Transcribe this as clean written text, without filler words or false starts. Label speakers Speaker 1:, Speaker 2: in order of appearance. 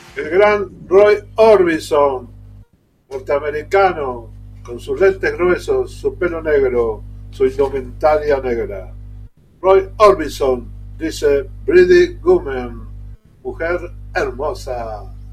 Speaker 1: El gran Roy Orbison, norteamericano, con sus lentes gruesos, su pelo negro, su indumentaria negra. Roy Orbison dice Pretty Woman, mujer hermosa.